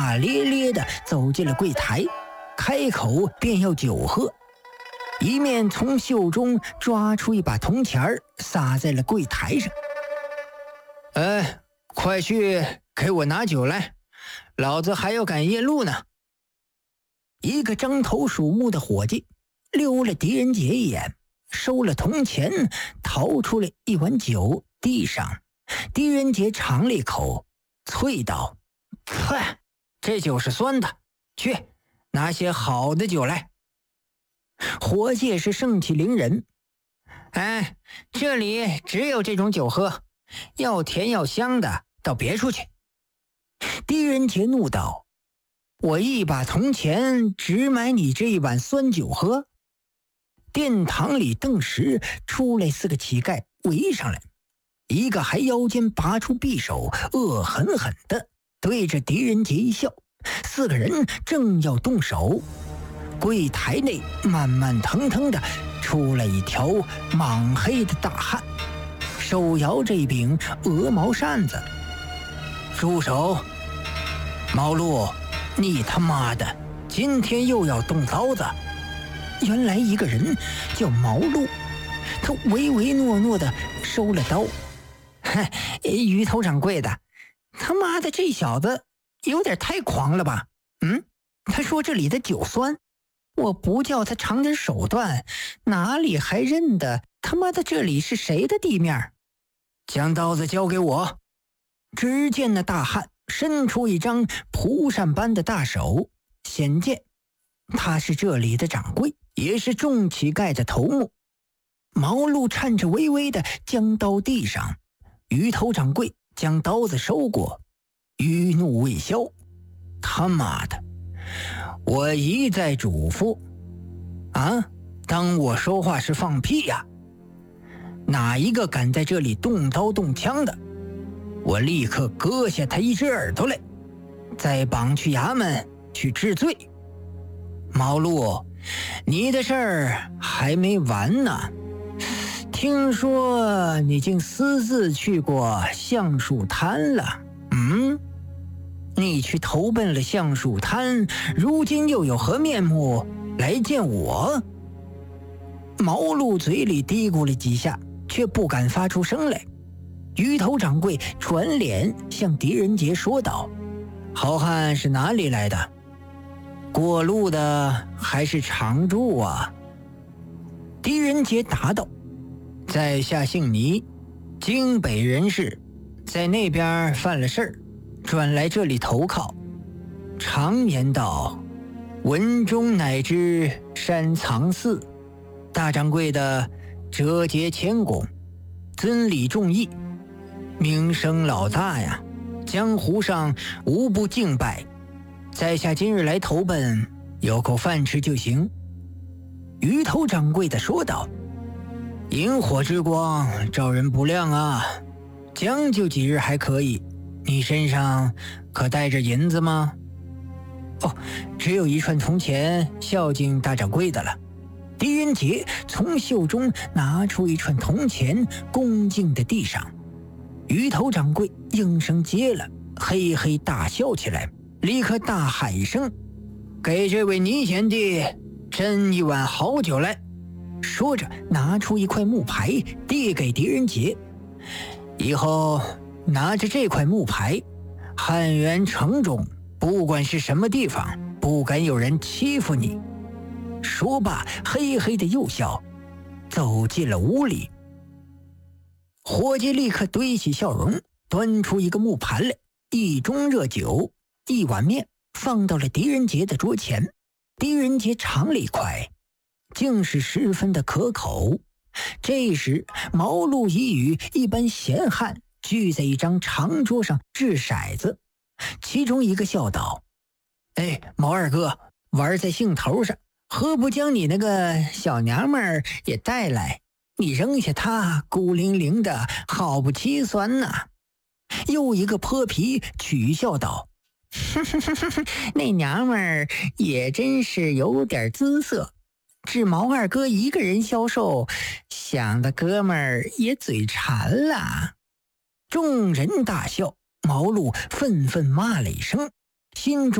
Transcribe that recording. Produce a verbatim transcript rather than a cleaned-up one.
大咧咧地走进了柜台，开口便要酒喝，一面从袖中抓出一把铜钱撒在了柜台上。哎，快去给我拿酒来，老子还要赶夜路呢。一个獐头鼠目的伙计溜了狄仁杰一眼，收了铜钱，掏出了一碗酒递上。狄仁杰尝了一口，啐道：嗨，这酒是酸的，去拿些好的酒来。伙计是盛气凌人，哎，这里只有这种酒喝，要甜要香的到别处去。狄仁杰怒道：我一把铜钱只买你这一碗酸酒喝？殿堂里顿时出来四个乞丐围上来，一个还腰间拔出匕首，恶狠狠地对着狄仁杰一笑。四个人正要动手，柜台内慢慢腾腾的出来一条莽黑的大汉，手摇着一柄鹅毛扇子。住手！毛路，你他妈的今天又要动刀子！原来一个人叫毛路，他唯唯诺诺的收了刀。嗨，鱼头掌柜的，他妈的这小子有点太狂了吧？嗯，他说这里的酒酸，我不叫他尝点手段，哪里还认得他妈的这里是谁的地面？将刀子交给我。只见那大汉伸出一张蒲扇般的大手，显见他是这里的掌柜，也是众乞丐的头目。毛路颤着巍巍的将刀递上，鱼头掌柜将刀子收过，余怒未消。他妈的，我一再嘱咐啊，当我说话是放屁呀？哪一个敢在这里动刀动枪的，我立刻割下他一只耳朵来，再绑去衙门去治罪。毛路，你的事儿还没完呢。听说你竟私自去过橡树滩了，嗯？你去投奔了橡树滩，如今又有何面目来见我？毛路嘴里嘀咕了几下，却不敢发出声来。鱼头掌柜转脸向狄仁杰说道：好汉是哪里来的？过路的还是常住啊？狄仁杰答道：在下姓倪，京北人士，在那边犯了事儿，转来这里投靠。常言道，文中乃知山藏寺，大掌柜的折节谦恭，尊礼重义，名声老大呀，江湖上无不敬拜。在下今日来投奔，有口饭吃就行。鱼头掌柜的说道：萤火之光照人不亮啊，将就几日还可以。你身上可带着银子吗？哦，只有一串铜钱孝敬大掌柜的了。狄仁杰从袖中拿出一串铜钱，恭敬地递上。鱼头掌柜应声接了，嘿嘿大笑起来，立刻大喊一声：给这位倪贤弟斟一碗好酒来。说着拿出一块木牌递给狄仁杰，以后拿着这块木牌，汉源城中不管是什么地方，不敢有人欺负你。说罢嘿嘿的又笑，走进了屋里。伙计立刻堆起笑容，端出一个木盘来，一盅热酒，一碗面，放到了狄仁杰的桌前。狄仁杰尝了一块，竟是十分的可口。这时毛路已与一般闲汉聚在一张长桌上掷骰子，其中一个笑道：哎，毛二哥，玩在兴头上，何不将你那个小娘们儿也带来？你扔下她孤零零的，好不凄酸呐。又一个泼皮取笑道：那娘们儿也真是有点姿色，只毛二哥一个人销售，想的哥们儿也嘴馋了。众人大笑，毛路愤愤骂了一声，心中